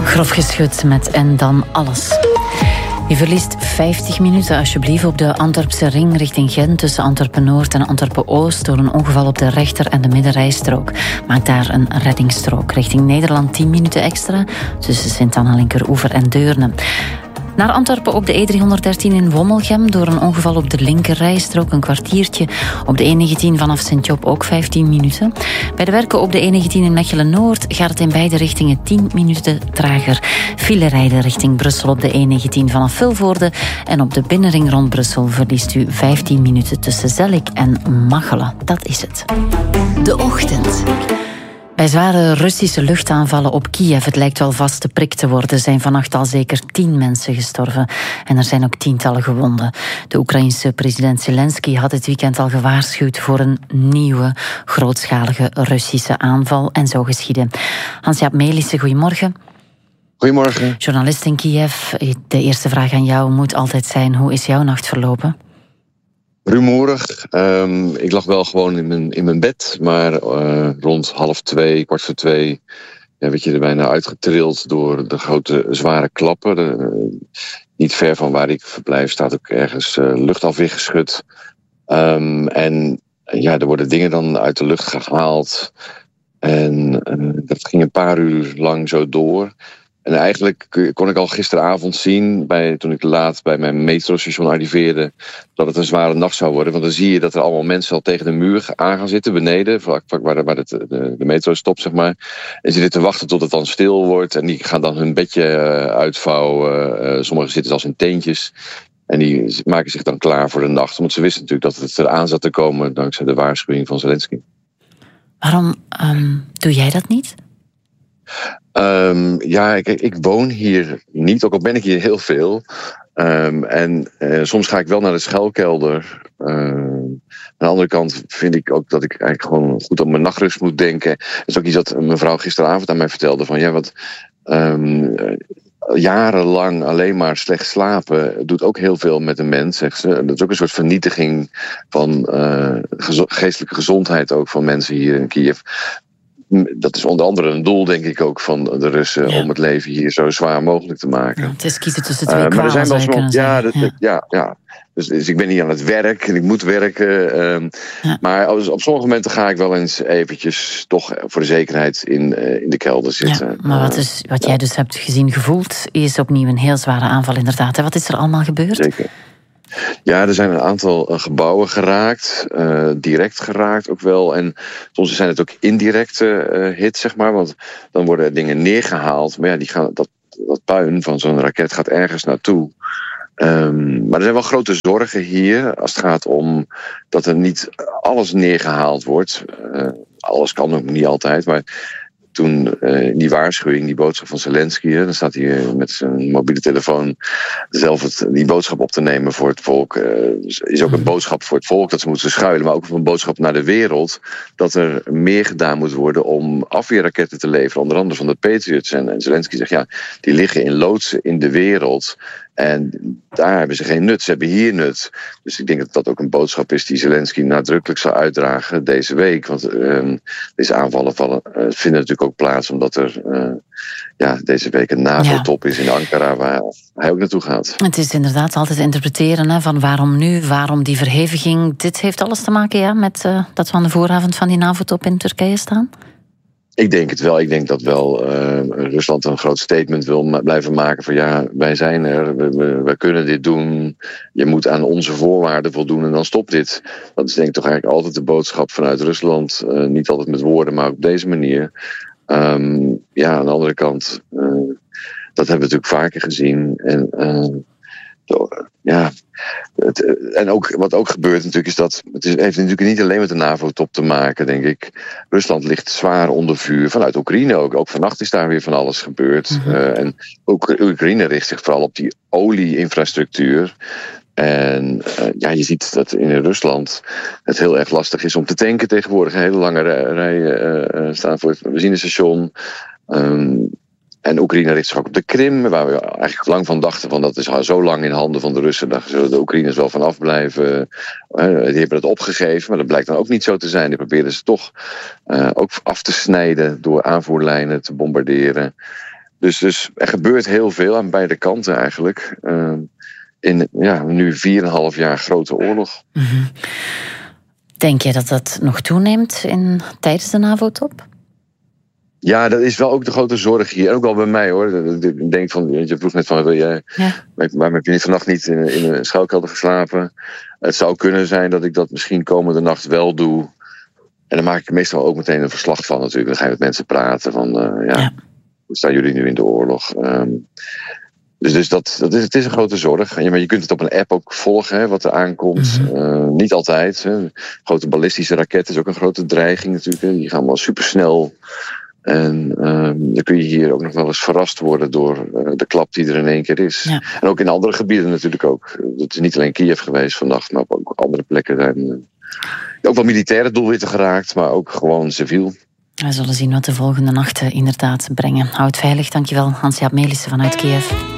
Grof geschud met En dan alles. Je verliest 50 minuten alsjeblieft op de Antwerpse ring richting Gent tussen Antwerpen-Noord en Antwerpen-Oost door een ongeval op de rechter- en de middenrijstrook. Maak daar een reddingsstrook. Richting Nederland 10 minuten extra tussen Sint-Anna, Linkeroever en Deurne. Naar Antwerpen op de E313 in Wommelgem door een ongeval op de linkerrijstrook een kwartiertje. Op de E19 vanaf Sint-Job ook 15 minuten. Bij de werken op de E19 in Mechelen-Noord gaat het in beide richtingen 10 minuten trager. File rijden richting Brussel op de E19 vanaf Vilvoorde. En op de binnenring rond Brussel verliest u 15 minuten tussen Zellik en Machelen. Dat is het. De ochtend. Bij zware Russische luchtaanvallen op Kiev, het lijkt wel vast de prik te worden, zijn vannacht al zeker 10 mensen gestorven. En er zijn ook tientallen gewonden. De Oekraïense president Zelensky had dit weekend al gewaarschuwd voor een nieuwe, grootschalige Russische aanval. En zo geschiedde. Hans-Jaap Melissen, goedemorgen. Goedemorgen. Journalist in Kiev. De eerste vraag aan jou moet altijd zijn, hoe is jouw nacht verlopen? Rumoerig. Ik lag wel gewoon in mijn bed, maar rond 1:30, 1:45, werd je er bijna uitgetrild door de grote zware klappen. Niet ver van waar ik verblijf staat ook ergens luchtafweer geschud. En er worden dingen dan uit de lucht gehaald. En dat ging een paar uur lang zo door. En eigenlijk kon ik al gisteravond zien, toen ik laat bij mijn metrostation arriveerde, dat het een zware nacht zou worden. Want dan zie je dat er allemaal mensen al tegen de muur aan gaan zitten, beneden, vlak waar de metro stopt, zeg maar. En ze zitten te wachten tot het dan stil wordt. En die gaan dan hun bedje uitvouwen. Sommigen zitten zelfs in tentjes. En die maken zich dan klaar voor de nacht. Want ze wisten natuurlijk dat het eraan zat te komen, dankzij de waarschuwing van Zelensky. Waarom doe jij dat niet? Ik woon hier niet, ook al ben ik hier heel veel. Soms ga ik wel naar de schuilkelder. Aan de andere kant vind ik ook dat ik eigenlijk gewoon goed op mijn nachtrust moet denken. Dat is ook iets dat mevrouw gisteravond aan mij vertelde. Van jarenlang alleen maar slecht slapen doet ook heel veel met een mens, zegt ze. Dat is ook een soort vernietiging van geestelijke gezondheid ook van mensen hier in Kiev. Dat is onder andere een doel, denk ik, ook van de Russen, om het leven hier zo zwaar mogelijk te maken. Ja, het is kiezen tussen twee kwalen, maar er zijn wel zeggen. Dus ik ben hier aan het werk en ik moet werken. Maar op sommige momenten ga ik wel eens eventjes toch voor de zekerheid in de kelder zitten. Ja, maar wat jij dus hebt gezien, gevoeld, is opnieuw een heel zware aanval inderdaad. Wat is er allemaal gebeurd? Zeker. Ja, er zijn een aantal gebouwen geraakt, direct geraakt ook wel. En soms zijn het ook indirecte hits, zeg maar. Want dan worden dingen neergehaald. Maar ja, dat puin van zo'n raket gaat ergens naartoe. Maar er zijn wel grote zorgen hier als het gaat om dat er niet alles neergehaald wordt. Alles kan ook niet altijd, maar toen die waarschuwing, die boodschap van Zelensky, dan staat hij met zijn mobiele telefoon zelf die boodschap op te nemen voor het volk. Is ook een boodschap voor het volk dat ze moeten schuilen, maar ook een boodschap naar de wereld dat er meer gedaan moet worden om afweerraketten te leveren, onder andere van de Patriots. En Zelensky zegt, die liggen in loodsen in de wereld. En daar hebben ze geen nut, ze hebben hier nut. Dus ik denk dat dat ook een boodschap is die Zelensky nadrukkelijk zal uitdragen deze week. Want deze aanvallen vinden natuurlijk ook plaats omdat er deze week een NAVO-top is in Ankara waar hij ook naartoe gaat. Het is inderdaad altijd interpreteren van waarom nu, waarom die verheviging. Dit heeft alles te maken met dat we aan de vooravond van die NAVO-top in Turkije staan? Ik denk het wel. Ik denk dat wel Rusland een groot statement wil blijven maken van wij zijn er, we kunnen dit doen. Je moet aan onze voorwaarden voldoen en dan stopt dit. Dat is denk ik toch eigenlijk altijd de boodschap vanuit Rusland. Niet altijd met woorden, maar op deze manier. Aan de andere kant, dat hebben we natuurlijk vaker gezien. En ook wat ook gebeurt natuurlijk is dat het heeft natuurlijk niet alleen met de NAVO-top te maken, denk ik. Rusland ligt zwaar onder vuur vanuit Oekraïne ook. Ook vannacht is daar weer van alles gebeurd. En Oekraïne richt zich vooral op die olie-infrastructuur. En je ziet dat in Rusland het heel erg lastig is om te tanken tegenwoordig. Een hele lange rijen staan voor het benzinestation. En Oekraïne richt zich ook op de Krim, waar we eigenlijk lang van dachten van dat is al zo lang in handen van de Russen, daar zullen de Oekraïners wel van afblijven. Die hebben het opgegeven, maar dat blijkt dan ook niet zo te zijn. Die proberen ze toch ook af te snijden door aanvoerlijnen te bombarderen. Dus er gebeurt heel veel aan beide kanten eigenlijk. In nu 4,5 jaar grote oorlog. Mm-hmm. Denk je dat dat nog toeneemt tijdens de NAVO-top? Ja, dat is wel ook de grote zorg hier. En ook wel bij mij hoor. Ik denk van, je vroeg net van, waarom heb je vannacht niet in een schuilkelder geslapen? Het zou kunnen zijn dat ik dat misschien komende nacht wel doe. En dan maak ik er meestal ook meteen een verslag van natuurlijk. Dan ga je met mensen praten van, hoe staan jullie nu in de oorlog? Dus het is een grote zorg. Maar je kunt het op een app ook volgen, hè, wat er aankomt. Mm-hmm. Niet altijd. Hè. Grote ballistische raketten is ook een grote dreiging natuurlijk. Hè. Die gaan wel supersnel. En dan kun je hier ook nog wel eens verrast worden door de klap die er in één keer is. Ja. En ook in andere gebieden natuurlijk ook. Het is niet alleen Kiev geweest vannacht, maar ook andere plekken zijn ook wel militaire doelwitten geraakt, maar ook gewoon civiel. We zullen zien wat de volgende nachten inderdaad brengen. Houd veilig, dankjewel Hans-Jaap Melissen vanuit Kiev.